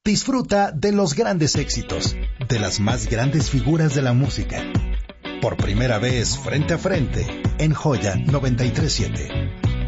Disfruta de los grandes éxitos, de las más grandes figuras de la música. Por primera vez, frente a frente, en Joya 93.7.